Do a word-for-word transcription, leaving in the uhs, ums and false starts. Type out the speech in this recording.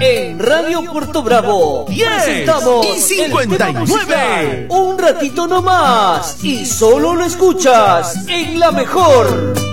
En Radio Puerto Bravo presentamos y cincuenta y nueve. Un ratito nomás y solo lo escuchas en La Mejor.